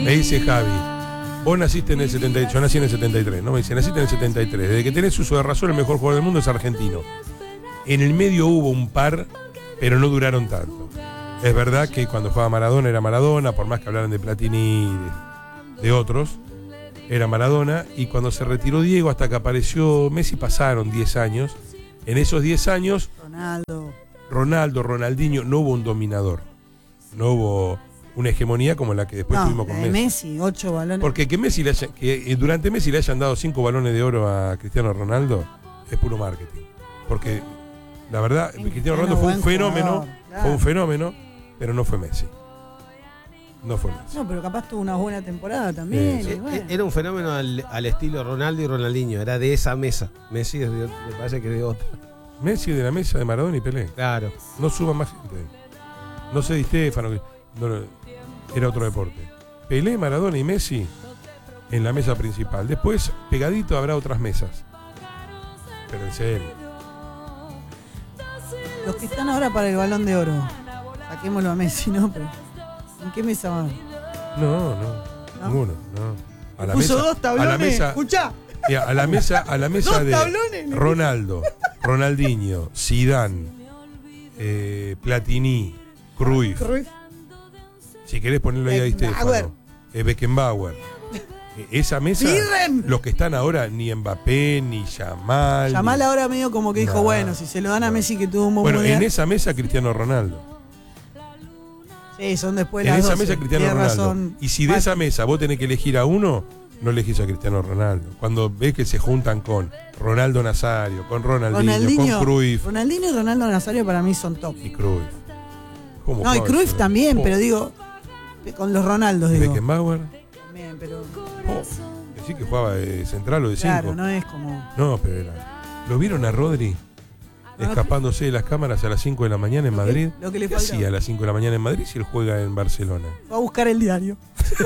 Me dice Javi, vos naciste en el 73, yo nací en el 73, ¿no? Me dice, naciste en el 73. Desde que tenés uso de razón, el mejor jugador del mundo es argentino. En el medio hubo un par, pero no duraron tanto. Es verdad que cuando jugaba Maradona era Maradona, por más que hablaran de Platini y de otros, era Maradona. Y cuando se retiró Diego, hasta que apareció Messi, pasaron 10 años. En esos 10 años, Ronaldinho, no hubo un dominador. No hubo una hegemonía como la que después tuvimos con Messi. 8 balones. Porque que durante Messi le hayan dado 5 balones de oro a Cristiano Ronaldo es puro marketing. Porque la verdad, Cristiano Ronaldo fue un fenómeno, pero no fue Messi. No fue Messi. No, pero capaz tuvo una buena temporada también. Sí. Era un fenómeno al estilo Ronaldo y Ronaldinho, era de esa mesa. Messi es me parece que de otra. Messi de la mesa de Maradona y Pelé. Claro. No suba más gente. No sé Di Stéfano, era otro deporte. Pelé, Maradona y Messi en la mesa principal. Después, pegadito, habrá otras mesas. Pero en serio. Los que están ahora para el Balón de Oro, saquémoslo a Messi, ¿no? Pero ¿en qué mesa van? No, ninguno, no. A la puso mesa, 2 tablones. A la mesa, escuchá. A la mesa de tablones, Ronaldo, Ronaldinho, Zidane, Platini, Cruyff. Si querés ponerlo ahí a Di Stéfano, Beckenbauer. Esa mesa, los que están ahora, ni Mbappé, ni Yamal. Yamal ahora medio como que dijo, bueno, si se lo dan a Messi que tuvo un buen mundial. En esa mesa Cristiano Ronaldo. Sí, son después las En esa 12. Mesa Cristiano Ronaldo. Razón. Y si de esa mesa vos tenés que elegir a uno, no elegís a Cristiano Ronaldo. Cuando ves que se juntan con Ronaldo Nazario, con Ronaldinho, con Cruyff. Ronaldinho y Ronaldo Nazario para mí son top. Y Cruyff. No, y Cruyff también, pero digo, con los Ronaldos, digo. Beckenbauer. También, pero... Decís que jugaba de central o de 5. Claro, no es como... No, pero era... ¿Lo vieron a Rodri escapándose de las cámaras a las 5 de la mañana en Madrid? ¿Qué hacía a las 5 de la mañana en Madrid si él juega en Barcelona? Va a buscar el diario.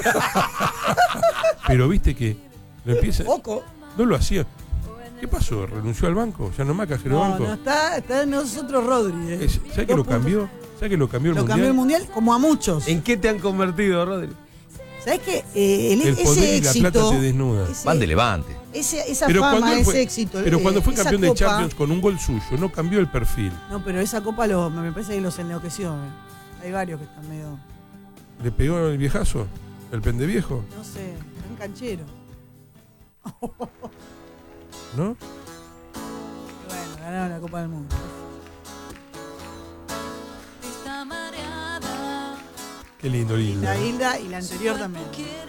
Pero viste que lo empieza... Poco. No lo hacía. ¿Qué pasó? ¿Renunció al banco? ¿Ya no más cajero banco? No, está en nosotros Rodri. ¿Sabes que lo cambió? ¿Sabes que lo cambió el mundial? Lo cambió el mundial como a muchos. ¿En qué te han convertido, Rodri? ¿Sabes qué? El poder y la plata te desnuda. Van de Levante. Esa fama, ese éxito. Pero cuando fue campeón de Champions con un gol suyo, no cambió el perfil. No, pero esa copa me parece que los enloqueció. Hay varios que están medio... ¿Le pegó el viejazo? ¿El pendeviejo? No sé, un canchero. ¿No? Bueno, ganaron la Copa del Mundo. Qué lindo, Hilda. La Hilda y la anterior también.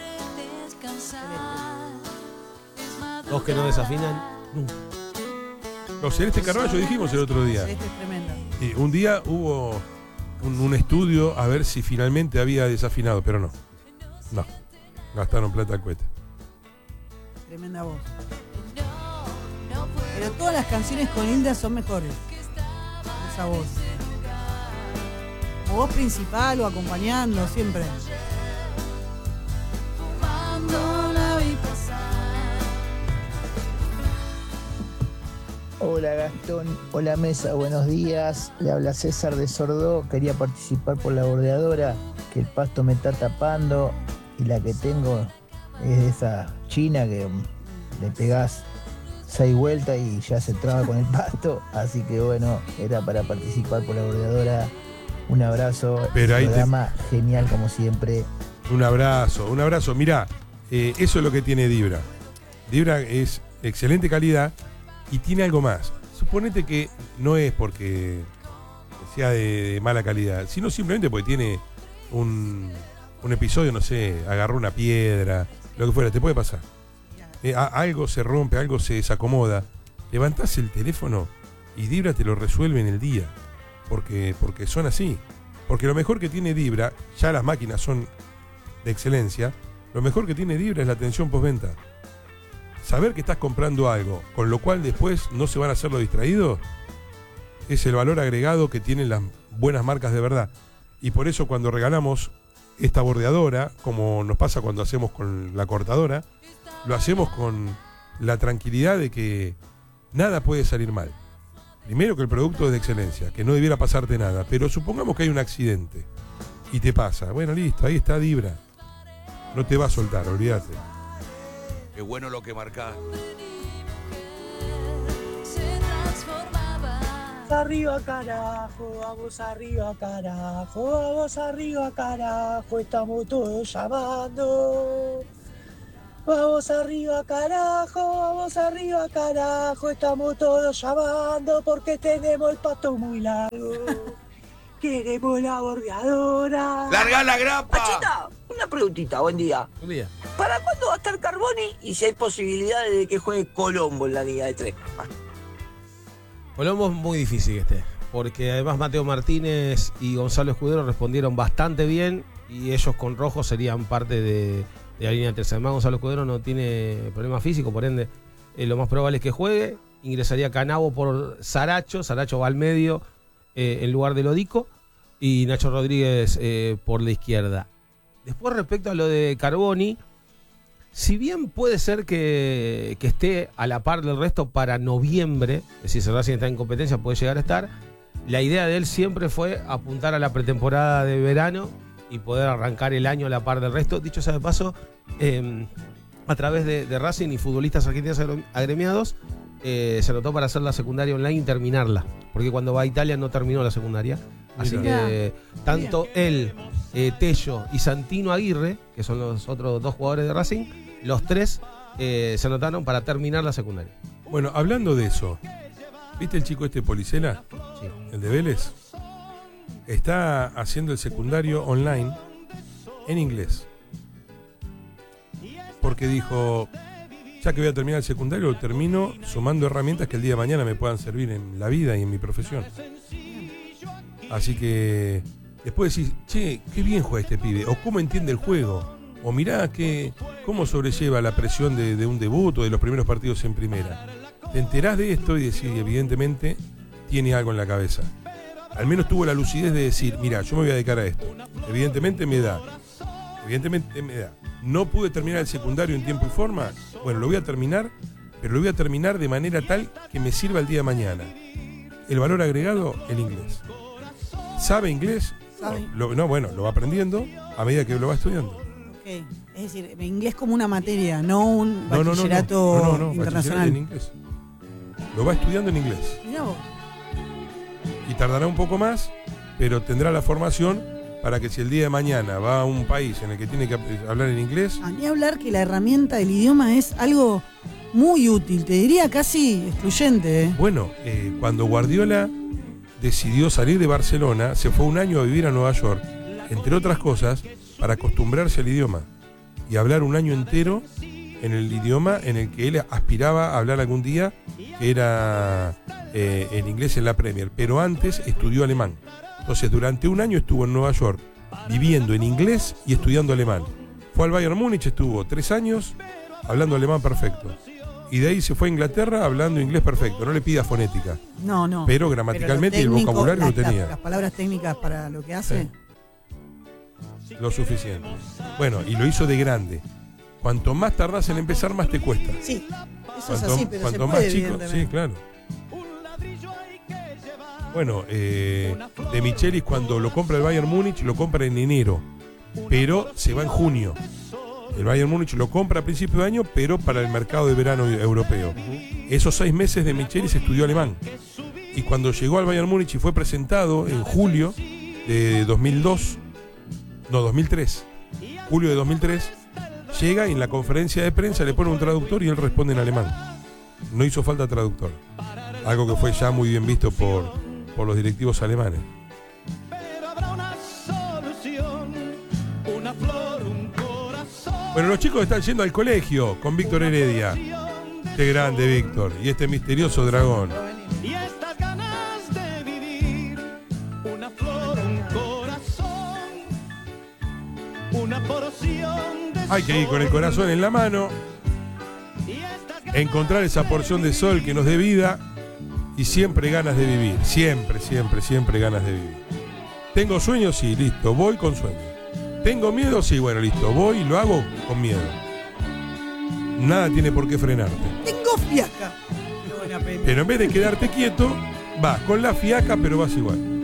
Dos que no desafinan. Los Celeste Carballo dijimos el otro día. Celeste es tremenda. Un día hubo un estudio a ver si finalmente había desafinado, pero no. No. Gastaron plata al cohete. Tremenda voz. Pero todas las canciones con Hilda son mejores. Esa voz. O voz principal o acompañando, siempre. Hola Gastón, hola Mesa, buenos días. Le habla César de Sordó. Quería participar por la bordeadora, que el pasto me está tapando. Y la que tengo es de esa china que le pegás 6 vueltas y ya se traba con el pasto. Así que bueno, era para participar por la bordeadora. Un abrazo, programa genial como siempre. Un abrazo. Mirá, eso es lo que tiene Dibra. Dibra es excelente calidad y tiene algo más. Suponete que no es porque sea de mala calidad, sino simplemente porque tiene un episodio, no sé, agarró una piedra, lo que fuera, te puede pasar. Algo se rompe, algo se desacomoda. Levantás el teléfono y Dibra te lo resuelve en el día. Porque son así. Porque lo mejor que tiene Dibra, ya las máquinas son de excelencia, lo mejor que tiene Dibra es la atención postventa. Saber que estás comprando algo, con lo cual después no se van a hacer los distraídos, es el valor agregado que tienen las buenas marcas de verdad. Y por eso cuando regalamos esta bordeadora, como nos pasa cuando hacemos con la cortadora, lo hacemos con la tranquilidad de que nada puede salir mal. Primero, que el producto es de excelencia, que no debiera pasarte nada, pero supongamos que hay un accidente y te pasa. Bueno, listo, ahí está Dibra. No te va a soltar, olvídate. Qué bueno lo que marcás. Arriba carajo, vamos arriba carajo, estamos todos llamando. Vamos arriba carajo, estamos todos llamando porque tenemos el pato muy largo. Queremos la bordeadora. ¡Larga la grapa! Pachita, una preguntita, buen día. Un día. ¿Para cuándo va a estar Carboni y si hay posibilidades de que juegue Colombo en la Liga de Tres? Colombo es muy difícil que esté, porque además Mateo Martínez y Gonzalo Escudero respondieron bastante bien y ellos con Rojo serían parte de la línea tercera. Además Gonzalo Escudero no tiene problema físico, por ende lo más probable es que juegue. Ingresaría Canavo por Saracho va al medio en lugar de Lodico y Nacho Rodríguez por la izquierda. Después respecto a lo de Carboni, si bien puede ser que esté a la par del resto para noviembre, es decir, si Racing está en competencia puede llegar a estar, la idea de él siempre fue apuntar a la pretemporada de verano y poder arrancar el año a la par del resto. Dicho sea de paso, a través de Racing y futbolistas argentinos agremiados, se anotó para hacer la secundaria online y terminarla, porque cuando va a Italia no terminó la secundaria. Así que tanto él, Tello y Santino Aguirre, que son los otros dos jugadores de Racing, los tres se anotaron para terminar la secundaria. Bueno, hablando de eso, ¿viste el chico este Policela? Sí. El de Vélez. Está haciendo el secundario online en inglés. Porque dijo, ya que voy a terminar el secundario, lo termino sumando herramientas que el día de mañana me puedan servir en la vida y en mi profesión. Así que después decís, che, qué bien juega este pibe, o cómo entiende el juego, o mirá cómo sobrelleva la presión de un debut o de los primeros partidos en primera. Te enterás de esto y decís, evidentemente, tiene algo en la cabeza. Al menos tuvo la lucidez de decir, mira, yo me voy a dedicar a esto. Evidentemente me da. No pude terminar el secundario en tiempo y forma. Bueno, lo voy a terminar, pero lo voy a terminar de manera tal que me sirva el día de mañana. El valor agregado, el inglés. ¿Sabe inglés? ¿Sabe? Lo va aprendiendo a medida que lo va estudiando. Okay. Es decir, inglés como una materia, no un bachillerato internacional. Bachillerato en inglés. Lo va estudiando en inglés. Mirá vos. Y tardará un poco más, pero tendrá la formación para que si el día de mañana va a un país en el que tiene que hablar en inglés... A mí hablar que la herramienta del idioma es algo muy útil, te diría casi excluyente. Bueno, cuando Guardiola decidió salir de Barcelona, se fue un año a vivir a Nueva York, entre otras cosas, para acostumbrarse al idioma y hablar un año entero en el idioma en el que él aspiraba a hablar algún día, que era en inglés en la Premier, pero antes estudió alemán. Entonces durante un año estuvo en Nueva York viviendo en inglés y estudiando alemán. Fue al Bayern Múnich, estuvo 3 años hablando alemán perfecto. Y de ahí se fue a Inglaterra hablando inglés perfecto. No le pida fonética. No. Pero gramaticalmente Pero lo técnico, el vocabulario lo tenía. Las palabras técnicas para lo que hace. Sí. Lo suficiente. Bueno, y lo hizo de grande. Cuanto más tardás en empezar, más te cuesta. Sí, eso es así, pero se puede, más chico, sí, claro. Bueno, De Michelis cuando lo compra el Bayern Múnich, lo compra en enero, pero se va en junio. El Bayern Múnich lo compra a principio de año, pero para el mercado de verano europeo. Esos 6 meses de Michelis estudió alemán. Y cuando llegó al Bayern Múnich y fue presentado en julio de 2003, julio de 2003, llega y en la conferencia de prensa le pone un traductor y él responde en alemán. No hizo falta traductor. Algo que fue ya muy bien visto por los directivos alemanes. Bueno, los chicos están yendo al colegio con Víctor Heredia. Qué grande Víctor. Y este misterioso dragón. Y estas ganas de vivir, una flor, un corazón, una porción de Hay que ir con el corazón en la mano, encontrar esa porción de sol que nos dé vida y siempre ganas de vivir. Siempre, siempre, siempre ganas de vivir. ¿Tengo sueños? Sí, listo, voy con sueños. ¿Tengo miedo? Sí, bueno, listo, voy y lo hago con miedo. Nada tiene por qué frenarte. Tengo fiaca. Pero en vez de quedarte quieto, vas con la fiaca, pero vas igual.